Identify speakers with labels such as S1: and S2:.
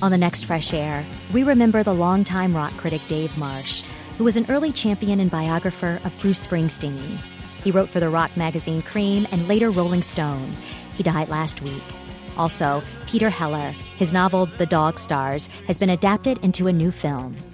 S1: On the next Fresh Air, we remember the longtime rock critic Dave Marsh, who was an early champion and biographer of Bruce Springsteen. He wrote for the rock magazine Cream and later Rolling Stone. He died last week. Also, Peter Heller, his novel The Dog Stars, has been adapted into a new film.